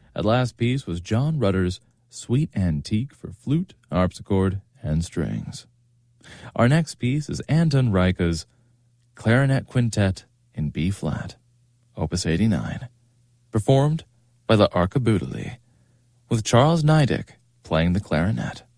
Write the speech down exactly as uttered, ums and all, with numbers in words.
That last piece was John Rutter's Sweet Antique for flute, harpsichord, and strings. Our next piece is Anton Reicha's Clarinet Quintet in B-flat, Opus eighty-nine, performed by the Archibaldely, with Charles Niedick playing the clarinet.